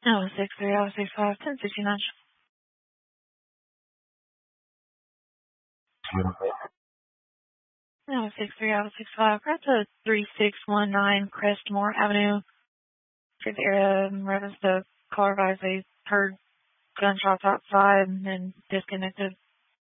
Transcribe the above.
No, 63, 65, 1069. No, 63, 65. Right to 3619 Crestmore Avenue. For the area, reference the car advised they heard gunshots outside and then disconnected.